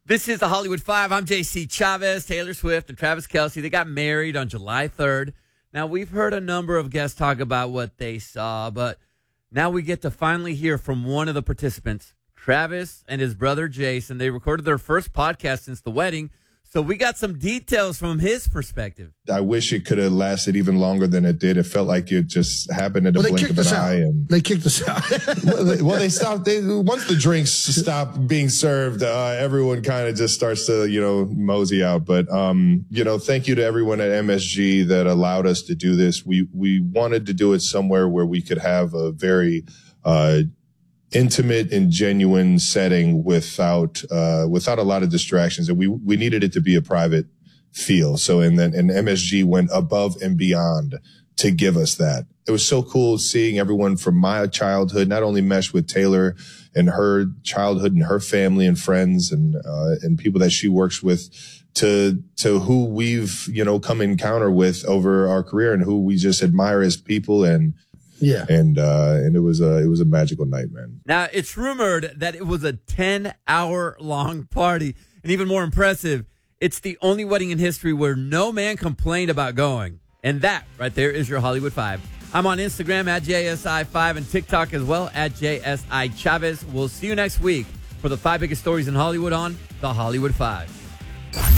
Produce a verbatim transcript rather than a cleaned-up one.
This is the Hollywood Five. I'm J C Chavez, Taylor Swift, and Travis Kelce. They got married on July third. Now, we've heard a number of guests talk about what they saw, but now we get to finally hear from one of the participants, Travis and his brother Jason. They recorded their first podcast since the wedding, so we got some details from his perspective. I wish it could have lasted even longer than it did. It felt like it just happened in the well, blink of an eye. And they kicked us out. well, they, well, they stopped. They, once the drinks stop being served, uh, everyone kind of just starts to, you know, mosey out. But, um, you know, thank you to everyone at M S G that allowed us to do this. We, we wanted to do it somewhere where we could have a very, uh, intimate and genuine setting without, uh, without a lot of distractions. And we, we needed it to be a private feel. So, and then, and M S G went above and beyond to give us that. It was so cool seeing everyone from my childhood not only mesh with Taylor and her childhood and her family and friends and, uh, and people that she works with to, to who we've, you know, come encounter with over our career and who we just admire as people. And, Yeah. And, uh, and it was a, it was a magical night, man. Now, it's rumored that it was a ten hour long party. And even more impressive, it's the only wedding in history where no man complained about going. And that right there is your Hollywood Five. I'm on Instagram at J S I five and TikTok as well at J S I Chavez. We'll see you next week for the five biggest stories in Hollywood on the Hollywood Five.